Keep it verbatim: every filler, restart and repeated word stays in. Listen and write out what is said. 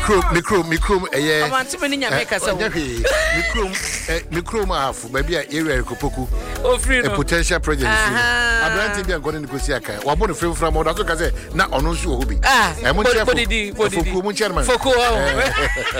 Micro, micro, micro, eh, I'm antimony, Yamaka. Micro, micro, half, maybe a area Kopoku, oh, free a potential project. I'm not even going to go see a car. What about a film from Odazo Kaze? Not on Osu Hobby. Ah, I'm going to put it in for Chairman. For